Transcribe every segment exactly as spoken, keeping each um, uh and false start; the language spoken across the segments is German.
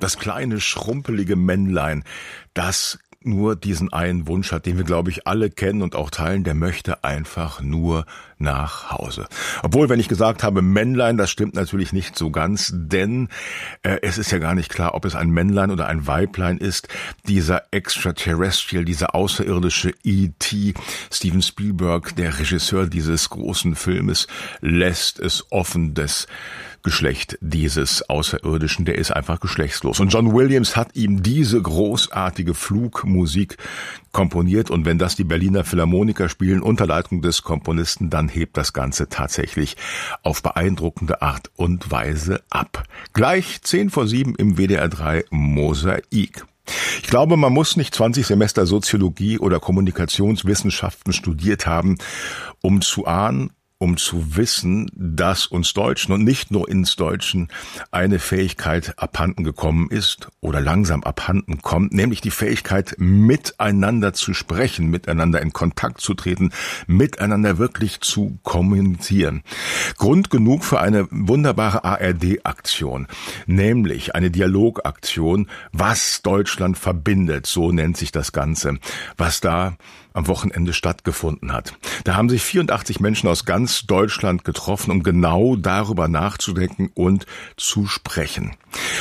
Das kleine, schrumpelige Männlein, das nur diesen einen Wunsch hat, den wir, glaube ich, alle kennen und auch teilen, der möchte einfach nur nach Hause. Obwohl, wenn ich gesagt habe Männlein, das stimmt natürlich nicht so ganz, denn äh, es ist ja gar nicht klar, ob es ein Männlein oder ein Weiblein ist. Dieser Extraterrestrial, dieser außerirdische E T, Steven Spielberg, der Regisseur dieses großen Filmes, lässt es offen, des Geschlecht dieses Außerirdischen, der ist einfach geschlechtslos. Und John Williams hat ihm diese großartige Flugmusik komponiert. Und wenn das die Berliner Philharmoniker spielen unter Leitung des Komponisten, dann hebt das Ganze tatsächlich auf beeindruckende Art und Weise ab. Gleich zehn vor sieben im W D R drei Mosaik. Ich glaube, man muss nicht zwanzig Semester Soziologie oder Kommunikationswissenschaften studiert haben, um zu ahnen, um zu wissen, dass uns Deutschen und nicht nur uns Deutschen eine Fähigkeit abhanden gekommen ist oder langsam abhanden kommt, nämlich die Fähigkeit, miteinander zu sprechen, miteinander in Kontakt zu treten, miteinander wirklich zu kommunizieren. Grund genug für eine wunderbare A R D-Aktion, nämlich eine Dialogaktion, was Deutschland verbindet, so nennt sich das Ganze, was da am Wochenende stattgefunden hat. Da haben sich vierundachtzig Menschen aus ganz Deutschland getroffen, um genau darüber nachzudenken und zu sprechen.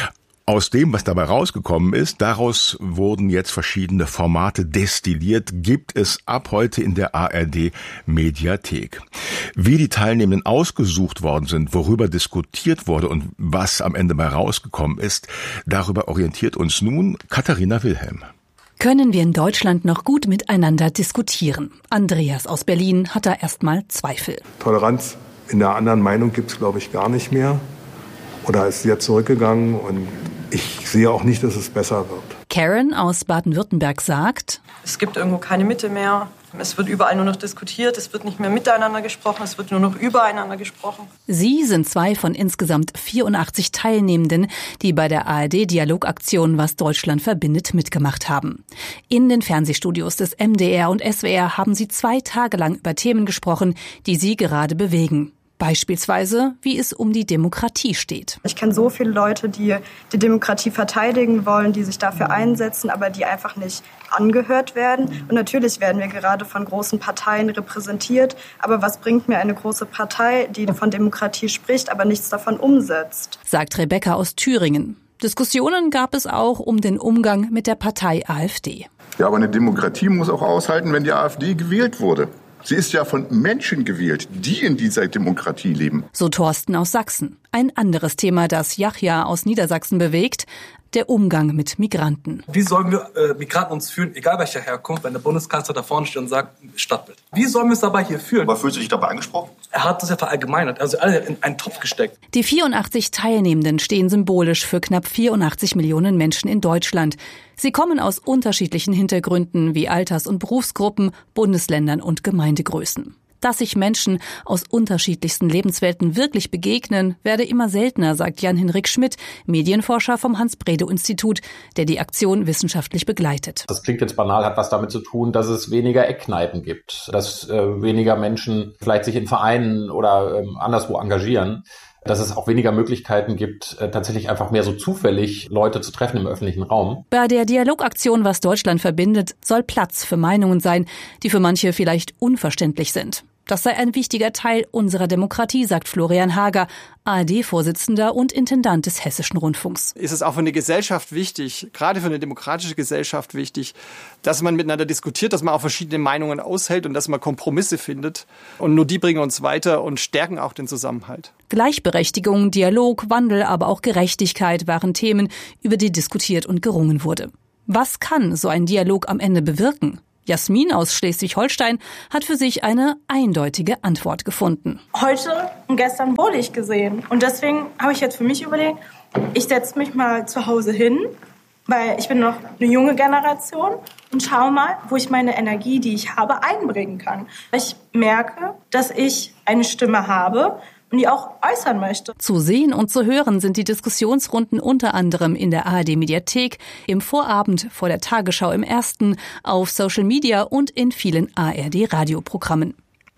Aus dem, was dabei rausgekommen ist, daraus wurden jetzt verschiedene Formate destilliert, gibt es ab heute in der A R D-Mediathek. Wie die Teilnehmenden ausgesucht worden sind, worüber diskutiert wurde und was am Ende bei rausgekommen ist, darüber orientiert uns nun Katharina Wilhelm. Können wir in Deutschland noch gut miteinander diskutieren? Andreas aus Berlin hat da erstmal Zweifel. Toleranz in der anderen Meinung gibt es, glaube ich, gar nicht mehr. Oder ist sehr zurückgegangen und ich sehe auch nicht, dass es besser wird. Karen aus Baden-Württemberg sagt: Es gibt irgendwo keine Mitte mehr. Es wird überall nur noch diskutiert, es wird nicht mehr miteinander gesprochen, es wird nur noch übereinander gesprochen. Sie sind zwei von insgesamt vierundachtzig Teilnehmenden, die bei der A R D-Dialogaktion Was Deutschland verbindet mitgemacht haben. In den Fernsehstudios des M D R und S W R haben sie zwei Tage lang über Themen gesprochen, die sie gerade bewegen. Beispielsweise, wie es um die Demokratie steht. Ich kenne so viele Leute, die die Demokratie verteidigen wollen, die sich dafür einsetzen, aber die einfach nicht angehört werden. Und natürlich werden wir gerade von großen Parteien repräsentiert. Aber was bringt mir eine große Partei, die von Demokratie spricht, aber nichts davon umsetzt? Sagt Rebecca aus Thüringen. Diskussionen gab es auch um den Umgang mit der Partei AfD. Ja, aber eine Demokratie muss auch aushalten, wenn die AfD gewählt wurde. Sie ist ja von Menschen gewählt, die in dieser Demokratie leben. So Thorsten aus Sachsen. Ein anderes Thema, das Yahya aus Niedersachsen bewegt: der Umgang mit Migranten. Wie sollen wir äh, Migranten uns fühlen, egal welcher Herkunft, wenn der Bundeskanzler da vorne steht und sagt, Stadtbild? Wie sollen wir es dabei hier fühlen? Aber fühlst du dich dabei angesprochen? Er hat das ja verallgemeinert, also alle in einen Topf gesteckt. Die vierundachtzig Teilnehmenden stehen symbolisch für knapp vierundachtzig Millionen Menschen in Deutschland. Sie kommen aus unterschiedlichen Hintergründen wie Alters- und Berufsgruppen, Bundesländern und Gemeindegrößen. Dass sich Menschen aus unterschiedlichsten Lebenswelten wirklich begegnen, werde immer seltener, sagt Jan-Henrik Schmidt, Medienforscher vom Hans-Bredow-Institut, der die Aktion wissenschaftlich begleitet. Das klingt jetzt banal, hat was damit zu tun, dass es weniger Eckkneipen gibt, dass äh, weniger Menschen vielleicht sich in Vereinen oder ähm, anderswo engagieren, dass es auch weniger Möglichkeiten gibt, äh, tatsächlich einfach mehr so zufällig Leute zu treffen im öffentlichen Raum. Bei der Dialogaktion Was Deutschland verbindet soll Platz für Meinungen sein, die für manche vielleicht unverständlich sind. Das sei ein wichtiger Teil unserer Demokratie, sagt Florian Hager, A R D-Vorsitzender und Intendant des Hessischen Rundfunks. Ist es auch für eine Gesellschaft wichtig, gerade für eine demokratische Gesellschaft wichtig, dass man miteinander diskutiert, dass man auch verschiedene Meinungen aushält und dass man Kompromisse findet. Und nur die bringen uns weiter und stärken auch den Zusammenhalt. Gleichberechtigung, Dialog, Wandel, aber auch Gerechtigkeit waren Themen, über die diskutiert und gerungen wurde. Was kann so ein Dialog am Ende bewirken? Jasmin aus Schleswig-Holstein hat für sich eine eindeutige Antwort gefunden. Heute und gestern wurde ich gesehen. Und deswegen habe ich jetzt für mich überlegt, ich setze mich mal zu Hause hin, weil ich bin noch eine junge Generation und schaue mal, wo ich meine Energie, die ich habe, einbringen kann. Ich merke, dass ich eine Stimme habe und die auch äußern möchte. Zu sehen und zu hören sind die Diskussionsrunden unter anderem in der A R D-Mediathek, im Vorabend vor der Tagesschau im Ersten, auf Social Media und in vielen A R D-Radioprogrammen.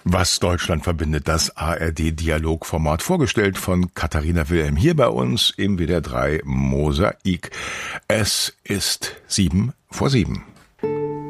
Was Deutschland verbindet, das A R D-Dialogformat, vorgestellt von Katharina Wilhelm, hier bei uns im W D R drei Mosaik. Es ist sieben vor sieben.